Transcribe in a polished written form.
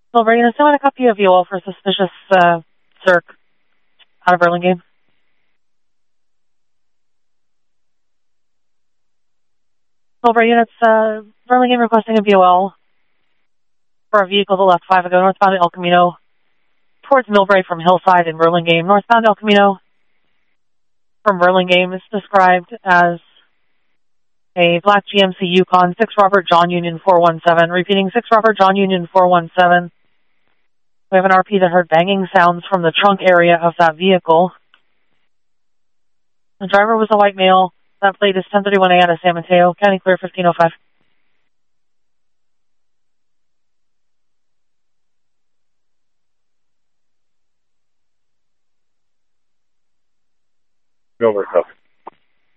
Silver, you know, send a copy of you all for suspicious circ out of Burlingame. Silver units, Burlingame requesting a VOL for a vehicle that left 5 ago, northbound El Camino, towards Millbrae from Hillside in Burlingame. Northbound El Camino from Burlingame is described as a black GMC Yukon, 6 Robert John Union 417. Repeating, 6 Robert John Union 417. We have an RP that heard banging sounds from the trunk area of that vehicle. The driver was a white male. That plate is 1031A out of San Mateo. County clear 1505. Over, copy.